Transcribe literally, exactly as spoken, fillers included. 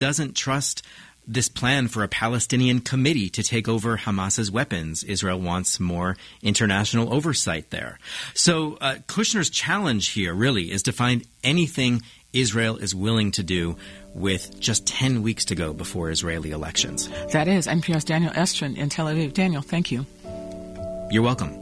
doesn't trust this plan for a Palestinian committee to take over Hamas's weapons. Israel wants more international oversight there. So uh, Kushner's challenge here really is to find anything Israel is willing to do with just ten weeks to go before Israeli elections. That is N P R's Daniel Estrin in Tel Aviv. Daniel, thank you. You're welcome.